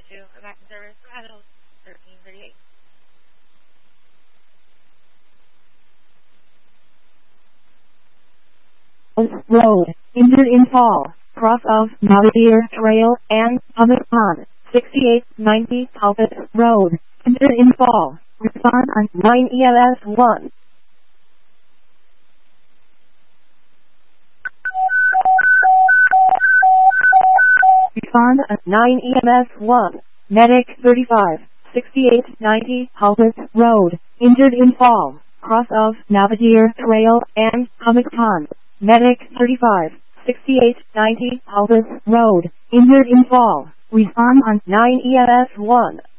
to evacuation service for adults 1338. Road, injured in fall, cross of Navigator Trail and Public Pond, 6890 Talbot Road, injured in fall. Respond on 9 EMS 1. Respond on 9 EMS 1. Medic 35, 6890 Talbot Road, injured in fall, cross of Navigator Trail and Public Pond. Medic 35, 6890 Talbot Road, injured in fall. Respond on 9 EMS 1.